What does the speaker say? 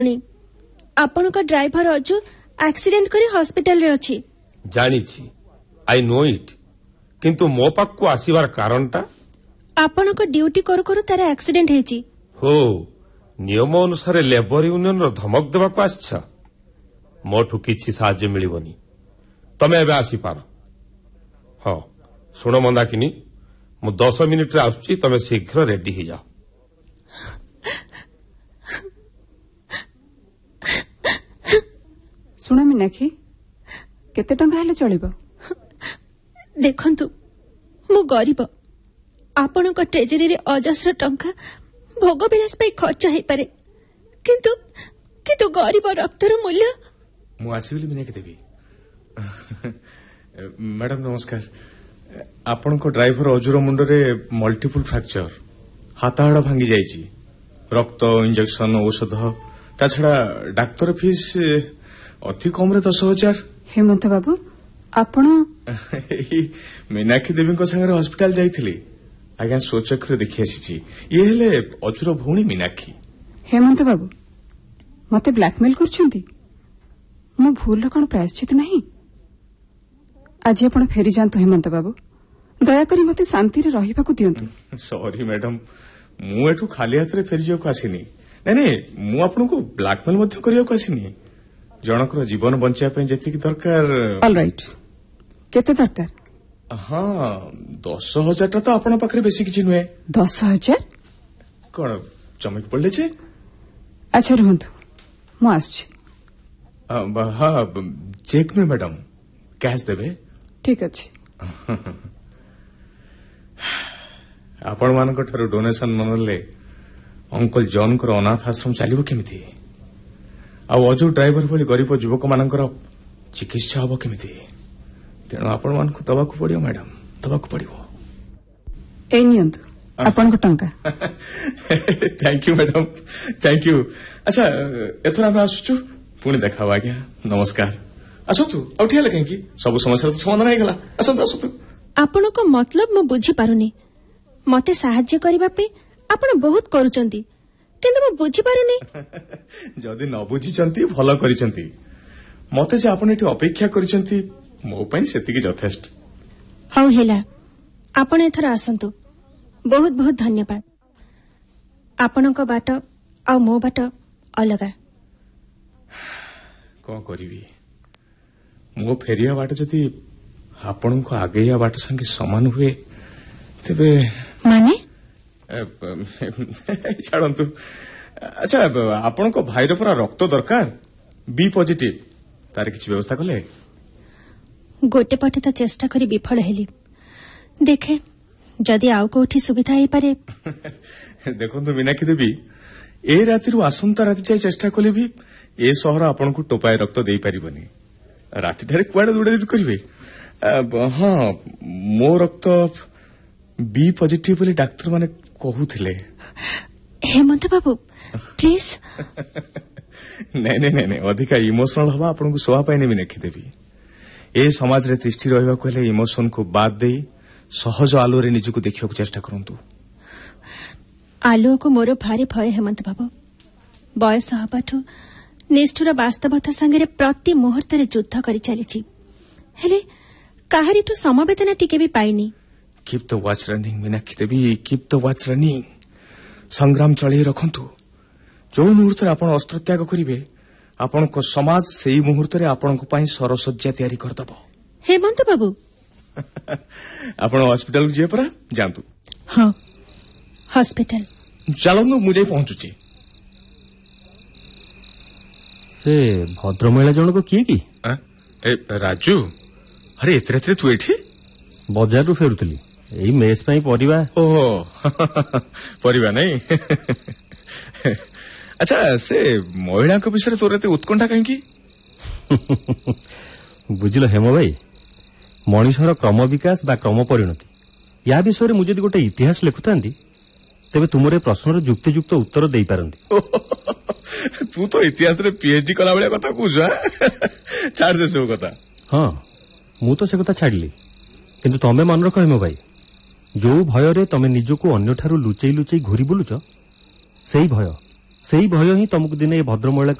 ଆପଣଙ୍କ driver Aju accident କରି ହସ୍ପିଟାଲରେ ଅଛି। ଜାଣିଛି, ଆଇ नो इट, କିନ୍ତୁ ମୋ ପାଖକୁ ଆସିବାର କାରଣଟା? ଆପଣଙ୍କ ଡ୍ୟୁଟି କରୁ କରୁ ତାର ଆକ୍ସିଡେଣ୍ଟ ହେଇଛି। ହୋ, ନିୟମ ଅନୁସାରେ ଲେବର ୟୁନିୟନର ଧମକ ଦେବାକୁ ଆସିଛ? ମୋଠୁ କିଛି ସାହାଯ୍ୟ ମିଳିବନି, ତମେ ଏବେ ଆସିପାର। ହଁ ଶୁଣ ମନ୍ଦାକିନୀ, ମୁଁ 10 ମିନିଟରେ ଆସୁଛି, ତମେ ଶୀଘ୍ର ରେଡି ହେଇଯାଅ। ଶୁଣ ମୀନାକ୍ଷୀ, କେତେ ଟଙ୍କା ହେଲେ ଚଳିବ? ଦେଖନ୍ତୁ, ମୁଁ ଗରିବ। ଆପଣଙ୍କ ଟ୍ରେଜେରୀରେ ଅଜସ୍ର ଟଙ୍କା ଭୋଗ ବିଳାସ ପାଇଁ ଖର୍ଚ୍ଚ ହେଇପାରେ, କିନ୍ତୁ କିନ୍ତୁ ଗରିବ ରକ୍ତର ମୂଲ୍ୟ। ମୁଁ ଆସିଗଲି ମୀନାକ୍ଷୀ ଦେବୀ। ମ୍ୟାଡାମ ନମସ୍କାର। ଆପଣଙ୍କ ଡ୍ରାଇଭର ଅଜୁର ମୁଣ୍ଡରେ ମଲ୍ଟିପୁଲ ଫ୍ରାକ୍ଚର, ହାତ ହାଡ଼ ଭାଙ୍ଗି ଯାଇଛି। ରକ୍ତ, ଇଞ୍ଜେକ୍ସନ, ଔଷଧ, ତା ଛଡା ଡାକ୍ତର ଫିସ୍ ଅତି କମରେ 10,000। ହେମନ୍ତ ବାବୁ, ଆପଣ? ମୀନାକ୍ଷୀ ଦେବୀଙ୍କ ସାଙ୍ଗରେ ହସ୍ପିଟାଲ ଯାଇଥିଲି ଆଜ୍ଞା, ସ୍ୱଚକ୍ଷୁରେ ଦେଖି ଆସିଛି। ଇଏ ହେଲେ ଅଜୁର ଭଉଣୀ ମୀନାକ୍ଷୀ। ହେମନ୍ତ ବାବୁ, ମତେ ବ୍ଲାକମେଲ କରୁଛନ୍ତି? ମୋ ଭୁଲର କଣ ପ୍ରାୟଶ୍ଚିତ ନାହିଁ? ଆଜି ଆପଣ ଫେରିଯାଆନ୍ତୁ ହେମନ୍ତ ବାବୁ, ଦୟାକରି ମତେ ଶାନ୍ତିରେ ରହିବାକୁ ଦିଅନ୍ତୁ। ସରି ମ୍ୟାଡାମ, ମୁଁ ଏଠୁ ଖାଲି ହାତରେ ଫେରିଯିବାକୁ ଆସିନି। ନାଇଁ, ମୁଁ ଆପଣଙ୍କୁ ବ୍ଲାକମେଲ ମଧ୍ୟ କରିବାକୁ ଆସିନି। ଜଣଙ୍କର ଜୀବନ ବଞ୍ଚାଇବା ପାଇଁ ଯେତିକି ଦରକାର। ଅଲରାଇଟ୍, କେତେ ଦରକାର? ହଁ, 10,000ଟା ତ ଆପଣଙ୍କ ପାଖରେ ବେଶୀ କିଛି ନୁହେଁ। 10,000? କଣ ଚମକି ପଡିଲେ ଯେ? ଆଚ୍ଛା ରୁହନ୍ତୁ, ମୁଁ ଆସୁଛି। ହଁ, ଚେକ୍ ନୁହେଁ ମ୍ୟାଡାମ, କ୍ୟାସ୍ ଦେବେ। ଠିକ ଅଛି। ଆପଣମାନଙ୍କ ଠାରୁ ଡୋନେସନ ନ ନେଲେ ଅଙ୍କଲ ଜନ୍ଙ୍କର ଅନାଥ ଆଶ୍ରମ ଚାଲିବ କେମିତି? ଆଉ ଅଜୁ ଡ୍ରାଇଭର ଭଳି ଗରିବ ଯୁବକମାନଙ୍କର ଚିକିତ୍ସା ହେବ କେମିତି? ତେଣୁ ଆପଣମାନଙ୍କୁ ଦବାକୁ ପଡିବ ମ୍ୟାଡାମ, ଦବାକୁ ପଡିବ। ଏଇ ନିଅନ୍ତୁ ଆପଣଙ୍କ ଟଙ୍କା। Thank you madam, thank you. ଆଚ୍ଛା, ଏଥର ଆମେ ଆସୁଛୁ, ପୁଣି ଦେଖା ହବ ଆଜ୍ଞା। ନମସ୍କାର। ଆସନ୍ତୁ, ଆଉ ଠିଆ ହେଲେ କାହିଁକି? ସବୁ ସମସ୍ୟାର ତ ସମାଧାନ ହେଇଗଲା। ଆସନ୍ତୁ ଆସନ୍ତୁ। ଆପଣଙ୍କ ମତଲବ ମୁଁ ବୁଝିପାରୁନି। ମତେ ସାହାଯ୍ୟ କରିବା ପାଇଁ ଆପଣ ବହୁତ କରୁଛନ୍ତି, କିନ୍ତୁ ମୁଁ ବୁଝିପାରୁନି। ଯଦି ନ ବୁଝିଛନ୍ତି ଭଲ କରିଛନ୍ତି। ମତେ ଯେ ଆପଣ ଏଠି ଅପେକ୍ଷା କରିଛନ୍ତି, ମୋ ପାଇଁ ସେତିକି ଯଥେଷ୍ଟ। ହଉ ହେଲା, ଆପଣ ଏଥର ଆସନ୍ତୁ। ବହୁତ ବହୁତ ଧନ୍ୟବାଦ। ଆପଣଙ୍କ ବାଟ ଆଉ ମୋ ବାଟ ଅଲଗା। କଣ କରିବି, ମୋ ଫେରିବା ବାଟ ଯଦି ଆପଣଙ୍କ ଆଗେଇବା ବାଟ ସାଙ୍ଗେ ସମାନ ହୁଏ, ତେବେ ମାନେ? ଛାଡ଼ନ୍ତୁ। ଆଚ୍ଛା, ଆପଣଙ୍କ ଭାଇର ପରା ରକ୍ତ ଦରକାର, ବି ପଜିଟିଭ, ତାର କିଛି ବ୍ୟବସ୍ଥା କଲେ? ଗୋଟେ ପଟେ ତ ଚେଷ୍ଟା କରି ବିଫଳ ହେଲି। ଦେଖେ, ଯଦି ଆଉ କୋଉଠି ସୁବିଧା ହେଇପାରେ। ଦେଖନ୍ତୁ ମୀନାକ୍ଷୀ ଦେବୀ, ଏ ରାତିରୁ ଆସନ୍ତା ରାତି ଯାଏ ଚେଷ୍ଟା କଲେ ବି ଏ ସହର ଆପଣଙ୍କୁ ଟୋପାଏ ରକ୍ତ ଦେଇପାରିବନି। ରାତିଟାରେ କୁଆଡେ ଦୌଡ଼ାଦୌଡ଼ି କରିବେ? ହଁ, ମୋ ରକ୍ତ ବି ପଜିଟିଭ ବୋଲି ଡାକ୍ତରମାନେ କହୁଥିଲେ। ହେମନ୍ତ ବାବୁ ପ୍ଲିଜ। ନାଇଁ, ଅଧିକା ଇମୋସନାଲ ହବା ଆପଣଙ୍କୁ ଶୋଭା ପାଇନି ମୀନାକ୍ଷୀ ଦେବୀ। ଏ ସମାଜରେ ତିଷ୍ଠି ରହିବାକୁ ହେଲେ ଇମୋସନକୁ ବାଦ ଦେଇ ସହଜ ଆଲୁଅରେ ନିଜକୁ ଦେଖିବାକୁ ଚେଷ୍ଟା କରନ୍ତୁ। ଆଲୁଅକୁ ମୋର ଭାରି ଭୟ ହେମନ୍ତ ବାବୁ। ବୟସ ହେବାଠୁ ନିଷ୍ଠୁର ବାସ୍ତବତା ସାଙ୍ଗରେ ପ୍ରତି ମୁହୂର୍ତ୍ତରେ ଯୁଦ୍ଧ କରି ଚାଲିଛି, ହେଲେ କାହାରିଠୁ ସମବେଦନା ଟିକେ ବି ପାଇନି। କିପ୍ ଦ ୱାଚ୍ ରନିଂ ମୀନାକ୍ଷୀ ଦେବୀ, କିପ୍ ଦ ୱାଚ୍ ରନିଂ। ସଂଗ୍ରାମ ଚଳେଇ ରଖନ୍ତୁ। ଯୋଉ ମୁହୂର୍ତ୍ତରେ ଆପଣ ଅସ୍ତ୍ରତ୍ୟାଗ କରିବେ, ଆପଣଙ୍କ ସମାଜ ସେଇ ମୁହୂର୍ତ୍ତରେ ଆପଣଙ୍କ ପାଇଁ ସରସଜ୍ଜା ତିଆରି କରିଦେବ। ହେମନ୍ତ ବାବୁ, ଆପଣ ହସ୍ପିଟାଲକୁ ଯିବେ ପରା, ଯାଆନ୍ତୁ। ହଁ, ହସ୍ପିଟାଲ ଚାଲନ୍ତୁ, ମୁଁ ଯାଇ ପହଞ୍ଚୁଛି। ସେ ଭଦ୍ରମହିଳା ଜଣକ କିଏ କି? ରାଜୁ, ଆରେ ଏତେ ରାତିରେ ତୁ ଏଠି? ବଜାରରୁ ଫେରୁଥିଲି, ଏଇ ମେସ୍ ପାଇଁ ପରିବା। ଓହୋ, ପରିବା ନାଇଁ। ଆଚ୍ଛା, ସେ ମହିଳାଙ୍କ ବିଷୟରେ ତୋର ଏତେ ଉତ୍କଣ୍ଠା କାହିଁକି? ବୁଝିଲ ହେମ ଭାଇ, ମଣିଷର କ୍ରମ ବିକାଶ ବା କ୍ରମ ପରିଣତି, ୟା ବିଷୟରେ ମୁଁ ଯଦି ଗୋଟେ ଇତିହାସ ଲେଖୁଥାନ୍ତି, ତେବେ ତୁମର ଏ ପ୍ରଶ୍ନର ଯୁକ୍ତିଯୁକ୍ତ ଉତ୍ତର ଦେଇପାରନ୍ତି। ତୁ ତ ଇତିହାସରେ ପିଏଚଡି କଲା ଭଳିଆ କଥା କହୁଛୁ। ଛାଡ ସେ ସବୁ କଥା। ହଁ, ମୁଁ ତ ସେ କଥା ଛାଡ଼ିଲି, କିନ୍ତୁ ତମେ ମନେ ରଖ ହେମ ଭାଇ, ଯୋଉ ଭୟରେ ତମେ ନିଜକୁ ଅନ୍ୟଠାରୁ ଲୁଚେଇ ଲୁଚେଇ ଘୁରି ବୁଲୁଛ, ସେଇ ଭୟ ସେଇ ଭୟ ହିଁ ତମକୁ ଦିନେ ଏ ଭଦ୍ରମହିଳା